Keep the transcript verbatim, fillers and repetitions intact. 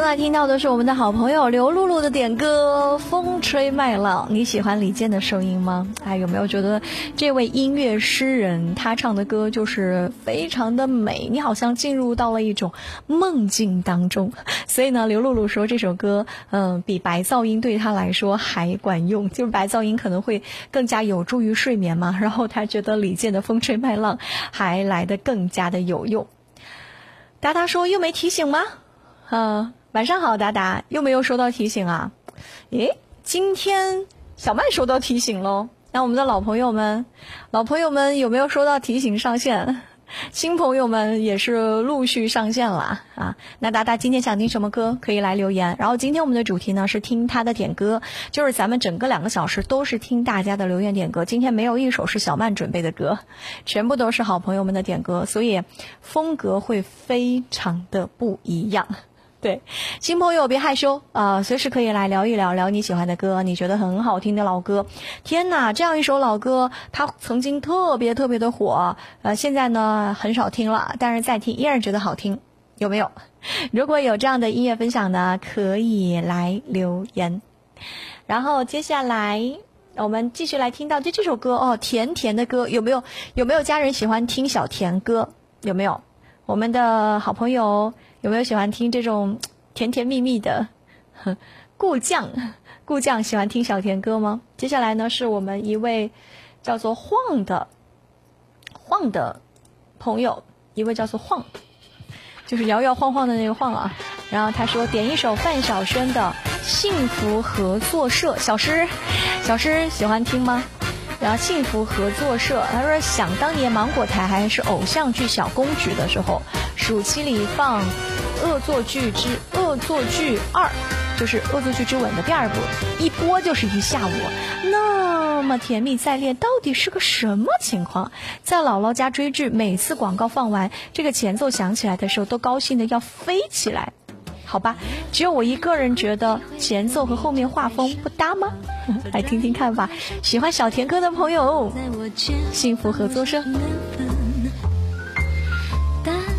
在听到的是我们的好朋友刘露露的点歌《风吹麦浪》，你喜欢李健的声音吗？哎，有没有觉得这位音乐诗人他唱的歌就是非常的美，你好像进入到了一种梦境当中。所以呢，刘露露说这首歌嗯、呃，比白噪音对他来说还管用，就是白噪音可能会更加有助于睡眠嘛，然后他觉得李健的《风吹麦浪》还来得更加的有用。达达说又没提醒吗？呃，晚上好，达达，又没有收到提醒啊？诶，今天小曼收到提醒喽。那我们的老朋友们，老朋友们有没有收到提醒上线？新朋友们也是陆续上线了啊。那达达今天想听什么歌，可以来留言。然后今天我们的主题呢是听他的点歌，就是咱们整个两个小时都是听大家的留言点歌。今天没有一首是小曼准备的歌，全部都是好朋友们的点歌，所以风格会非常的不一样。对，新朋友别害羞啊、呃，随时可以来聊一聊，聊你喜欢的歌，你觉得很好听的老歌。天哪，这样一首老歌，它曾经特别特别的火，呃，现在呢很少听了，但是再听依然觉得好听，有没有？如果有这样的音乐分享呢，可以来留言。然后接下来我们继续来听到这这首歌哦，甜甜的歌，有没有？有没有家人喜欢听小甜歌？有没有？我们的好朋友有没有喜欢听这种甜甜蜜蜜的？顾酱，顾酱喜欢听小甜歌吗？接下来呢，是我们一位叫做晃的晃的朋友，一位叫做晃，就是摇摇晃晃的那个晃啊。然后他说点一首范晓萱的《幸福合作社》，小诗，小诗喜欢听吗？然后幸福合作社，他说想当年芒果台还是偶像剧小公举的时候，暑期里放恶作剧之恶作剧二，就是恶作剧之吻的第二部，一播就是一下午，那么甜蜜再恋到底是个什么情况？在姥姥家追剧，每次广告放完，这个前奏响起来的时候都高兴的要飞起来。好吧，只有我一个人觉得前奏和后面画风不搭吗？来听听看吧。喜欢小甜歌的朋友，幸福合作社。